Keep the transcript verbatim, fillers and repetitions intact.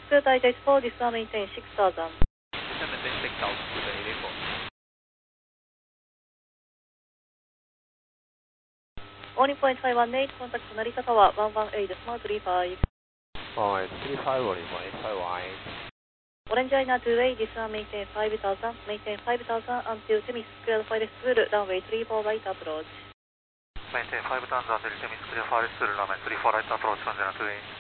Scoot I T four, this one maintain six thousand. Maintain six thousand to the eighty-four. Warning point five one eight, contact Narita Tower one one eight three five. one eight three five, warning one eight five one eight. Orange China two way, this one maintain five thousand, maintain five thousand until Temis Square Forest School, runway three four right approach. Maintain five thousand until Temis Square Forest School, runway three four right approach, one zero two eight.